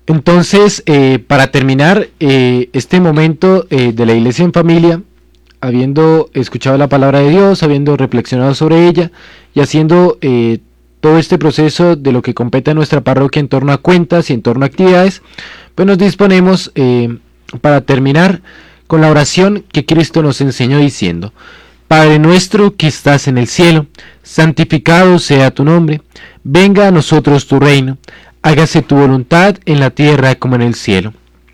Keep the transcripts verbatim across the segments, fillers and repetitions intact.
Entonces, eh, para terminar eh, este momento eh, de la Iglesia en Familia, habiendo escuchado la palabra de Dios, habiendo reflexionado sobre ella y haciendo eh, todo este proceso de lo que compete a nuestra parroquia en torno a cuentas y en torno a actividades, pues nos disponemos eh, para terminar con la oración que Cristo nos enseñó diciendo: Padre nuestro que estás en el cielo, santificado sea tu nombre, venga a nosotros tu reino, hágase tu voluntad en la tierra como en el cielo.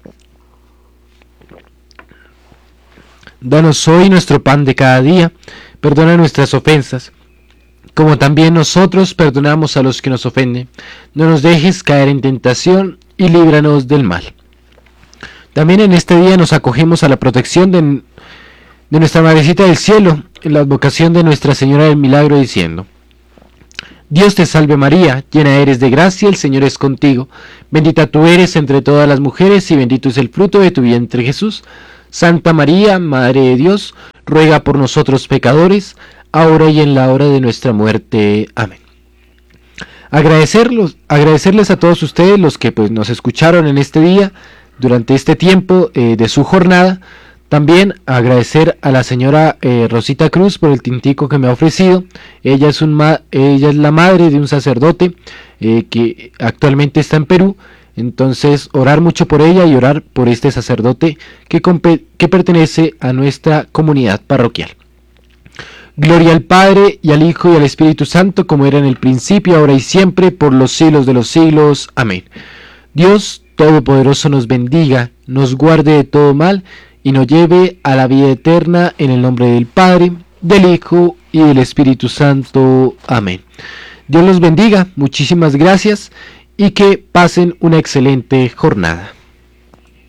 Danos hoy nuestro pan de cada día, perdona nuestras ofensas, como también nosotros perdonamos a los que nos ofenden. No nos dejes caer en tentación y líbranos del mal. También en este día nos acogemos a la protección de, de nuestra Madrecita del Cielo, en la advocación de Nuestra Señora del Milagro, diciendo: Dios te salve María, llena eres de gracia, el Señor es contigo. Bendita tú eres entre todas las mujeres y bendito es el fruto de tu vientre Jesús. Santa María, Madre de Dios, ruega por nosotros pecadores, ahora y en la hora de nuestra muerte. Amén. Agradecerlos, agradecerles a todos ustedes los que pues, nos escucharon en este día, durante este tiempo eh, de su jornada. También agradecer a la señora eh, Rosita Cruz por el tintico que me ha ofrecido. Ella es, un ma ella es la madre de un sacerdote eh, que actualmente está en Perú. Entonces, orar mucho por ella y orar por este sacerdote que, que pertenece a nuestra comunidad parroquial. Gloria al Padre, y al Hijo, y al Espíritu Santo, como era en el principio, ahora y siempre, por los siglos de los siglos. Amén. Dios Todopoderoso nos bendiga, nos guarde de todo mal, y nos lleve a la vida eterna, en el nombre del Padre, del Hijo, y del Espíritu Santo. Amén. Dios los bendiga, muchísimas gracias, y que pasen una excelente jornada.